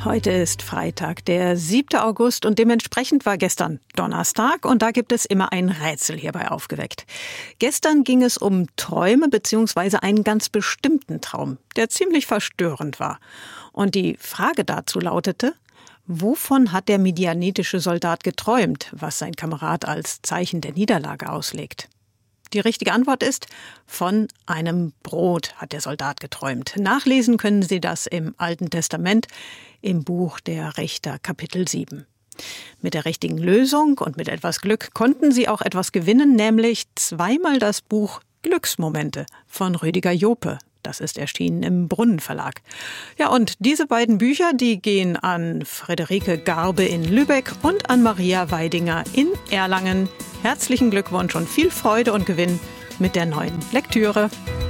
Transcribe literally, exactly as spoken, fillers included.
Heute ist Freitag, der siebte August und dementsprechend war gestern Donnerstag und da gibt es immer ein Rätsel hierbei aufgeweckt. Gestern ging es um Träume bzw. einen ganz bestimmten Traum, der ziemlich verstörend war. Und die Frage dazu lautete: Wovon hat der midianitische Soldat geträumt, was sein Kamerad als Zeichen der Niederlage auslegt? Die richtige Antwort ist: Von einem Brot hat der Soldat geträumt. Nachlesen können Sie das im Alten Testament im Buch der Richter, Kapitel sieben. Mit der richtigen Lösung und mit etwas Glück konnten Sie auch etwas gewinnen, nämlich zweimal das Buch Glücksmomente von Rüdiger Jope. Das ist erschienen im Brunnen Verlag. Ja, und diese beiden Bücher, die gehen an Friederike Garbe in Lübeck und an Maria Weidinger in Erlangen. Herzlichen Glückwunsch und viel Freude und Gewinn mit der neuen Lektüre.